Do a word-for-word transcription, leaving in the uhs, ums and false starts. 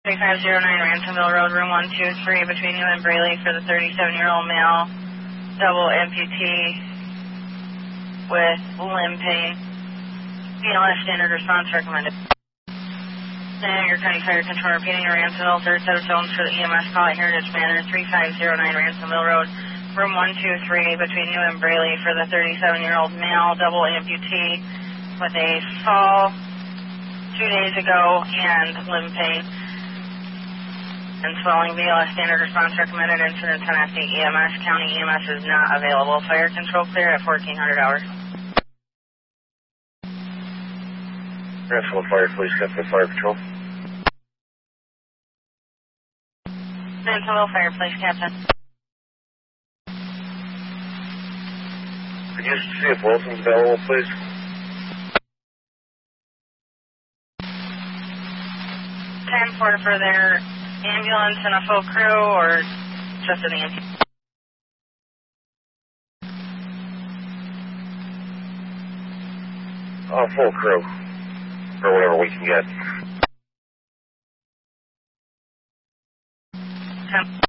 three five zero nine Ransomville Road, room one two three, between you and Braley for the thirty-seven-year-old male, double amputee with limb pain. B L S standard response recommended. Senator County Fire Control repeating a Ransomville, third set of films for the E M S call at Heritage Manor, three five zero nine Ransomville Road, room one two three, between you and Braley for the thirty-seven-year-old male, double amputee with a fall two days ago and limb pain and swelling. B L S standard response recommended. Incident ten F D E M S. County E M S is not available. Fire control clear at fourteen hundred hours. Ransomville Fire, please get the fire patrol. Ransomville Fire, please, Captain. Could you see if Wilson's available, please? ten four for their ambulance and a full crew, or just an ambulance? Oh, full crew. Or whatever we can get. ten